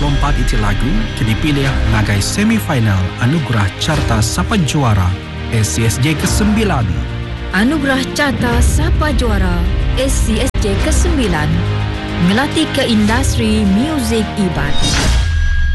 lompat iti lagu kini pilih ngagai semifinal Anugerah Carta Sapa Juara SCSJ ke-9. Anugerah Carta Sapa Juara SCSJ ke-9 melatih ke industri muzik Iban.